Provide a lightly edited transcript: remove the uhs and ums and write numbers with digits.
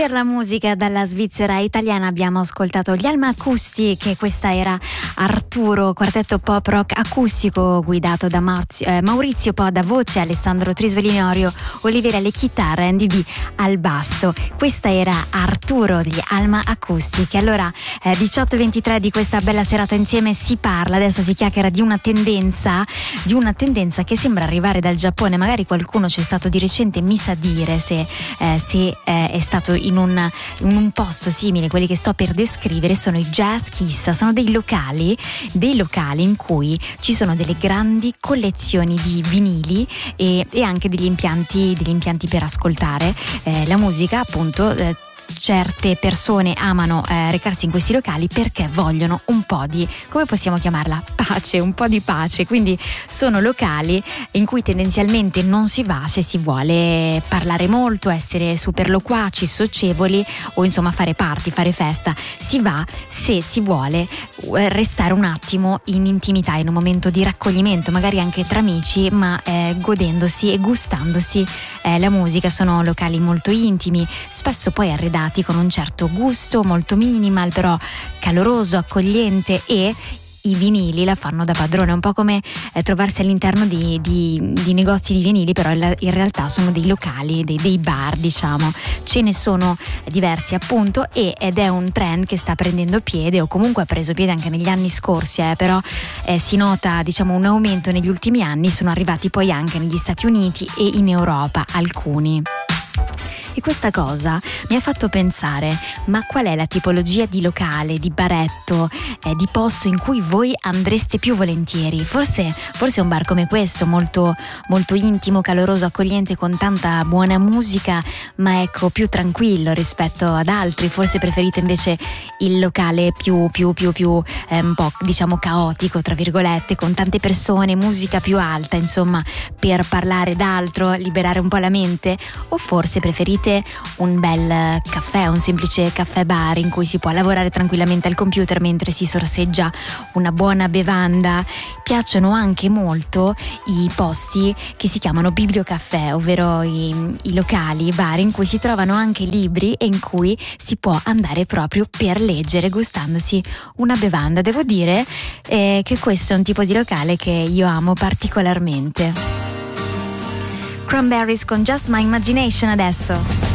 Per la musica dalla Svizzera italiana abbiamo ascoltato gli Alma Acoustic, che questa era Arturo, quartetto pop rock acustico guidato da Maurizio Podda a voce, Alessandro Trisvelini Orio Oliveira alle chitarre, Andy B al basso. Questa era Arturo degli Alma Acoustic. Allora 18:23 di questa bella serata insieme si parla, adesso si chiacchiera di una tendenza che sembra arrivare dal Giappone. Magari qualcuno c'è stato di recente, mi sa dire se è stato in un posto simile. Quelli che sto per descrivere sono i Jazz Kiss, sono dei locali in cui ci sono delle grandi collezioni di vinili e anche degli impianti per ascoltare la musica, appunto. Certe persone amano recarsi in questi locali perché vogliono un po' di, come possiamo chiamarla, pace, un po' di pace. Quindi sono locali in cui tendenzialmente non si va se si vuole parlare molto, essere super loquaci, socievoli o insomma fare party, fare festa. Si va se si vuole restare un attimo in intimità, in un momento di raccoglimento, magari anche tra amici, ma godendosi e gustandosi la musica. Sono locali molto intimi, spesso poi arredati con un certo gusto, molto minimal però caloroso, accogliente, e i vinili la fanno da padrone, un po' come trovarsi all'interno di negozi di vinili, però in realtà sono dei locali, dei bar, diciamo. Ce ne sono diversi appunto, ed è un trend che sta prendendo piede, o comunque ha preso piede anche negli anni scorsi, però si nota, diciamo, un aumento negli ultimi anni. Sono arrivati poi anche negli Stati Uniti e in Europa alcuni. E questa cosa mi ha fatto pensare, ma qual è la tipologia di locale, di baretto, di posto in cui voi andreste più volentieri? Forse un bar come questo, molto, molto intimo, caloroso, accogliente, con tanta buona musica, ma ecco, più tranquillo rispetto ad altri. Forse preferite invece il locale più un po', diciamo, caotico, tra virgolette, con tante persone, musica più alta, insomma, per parlare d'altro, liberare un po' la mente? O forse preferite un bel caffè, un semplice caffè bar in cui si può lavorare tranquillamente al computer mentre si sorseggia una buona bevanda? Piacciono anche molto i posti che si chiamano bibliocaffè, ovvero i locali, i bar in cui si trovano anche libri e in cui si può andare proprio per leggere gustandosi una bevanda. Devo dire che questo è un tipo di locale che io amo particolarmente. Cranberries con Just My Imagination adesso.